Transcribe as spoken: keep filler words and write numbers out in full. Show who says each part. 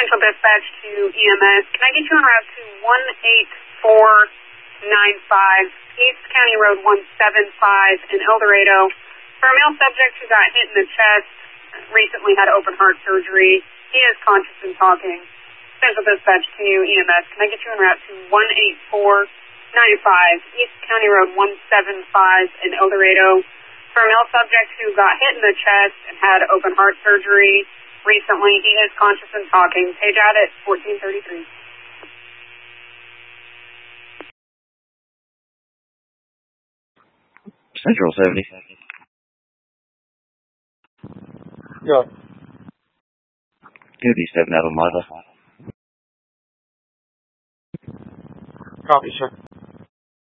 Speaker 1: Central Dispatch to E M S. Can I get you on route to one eight four nine five, East County Road one seven five in El Dorado, for a male subject who got hit in the chest, recently had open heart surgery. He is conscious and talking. Central Dispatch to E M S. Can I get you en route to one eight four nine five, East County Road one seven five in El Dorado, for a male subject who got hit in the chest and had open heart surgery recently. He is conscious and talking. Page out at fourteen thirty-three.
Speaker 2: Central seventy.
Speaker 3: Yeah.
Speaker 2: fifty-seven out of Mata.
Speaker 3: Copy, sir.